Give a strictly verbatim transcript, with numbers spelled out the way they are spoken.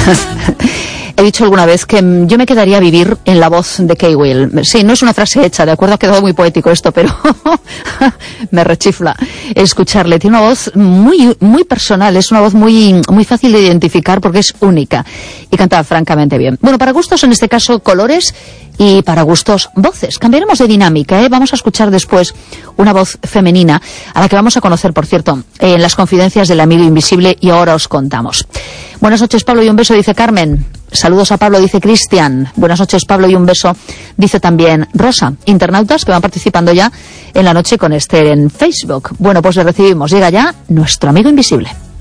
He dicho alguna vez que yo me quedaría a vivir en la voz de Kay Will. Sí, no es una frase hecha, de acuerdo, ha quedado muy poético esto, pero me rechifla escucharle. Tiene una voz muy muy personal, es una voz muy muy fácil de identificar porque es única y canta francamente bien. Bueno, para gustos en este caso colores y para gustos voces. Cambiaremos de dinámica, ¿eh? Vamos a escuchar después una voz femenina a la que vamos a conocer, por cierto, en las confidencias del amigo invisible y ahora os contamos. Buenas noches, Pablo, y un beso, dice Carmen. Saludos a Pablo, dice Cristian. Buenas noches, Pablo, y un beso, dice también Rosa. Internautas que van participando ya en la noche con Esther en Facebook. Bueno, pues le recibimos. Llega ya nuestro amigo invisible.